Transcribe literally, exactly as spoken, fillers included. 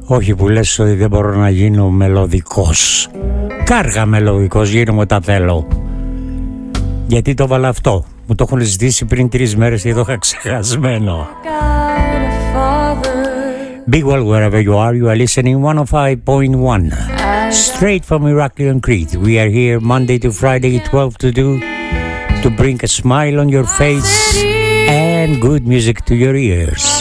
Όχι που λες ότι δεν μπορώ να γίνω μελωδικός. Κάργα μελωδικός, γίνομαι όταν θέλω. Γιατί το βάλα αυτό? Μου το έχουν ζητήσει πριν τρεις μέρες και το είχα ξεχασμένο. Big well, wherever you are, you are listening one oh five point one. Straight from Heraklion, Crete. We are here Monday to Friday, twelve to two, to bring a smile on your face and good music to your ears.